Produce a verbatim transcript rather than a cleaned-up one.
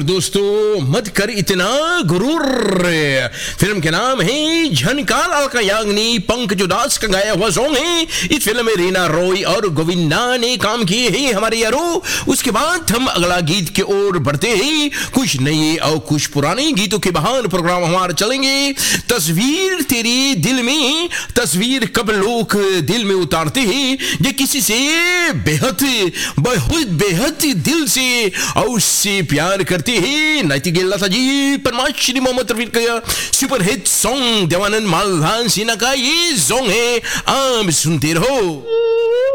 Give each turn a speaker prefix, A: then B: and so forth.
A: दोस्तों मत कर इतना गुरूर। फिल्म के नाम है झनकार अलका याग्निक, पंकज उदास का गाया हुआ सॉन्ग है। इस फिल्म में रीना रॉय और गोविंदा ने काम किए हैं हमारे यारो। उसके बाद हम अगला गीत की ओर बढ़ते हैं। कुछ नए और कुछ पुराने गीतों के बहार प्रोग्राम हमारा चलेंगे। तस्वीर तेरे दिल में, तस्वीर कब लोग दिल में उतारते हैं ये किसी से बेहद बहुत बेहद दिल से और उससे प्यार करते हैं। नैतिक लता जी, परमाश्री मोहम्मद रफी का super hit song Devanand मालधान Sinha का ये सॉन्ग है, आप सुनते रहो।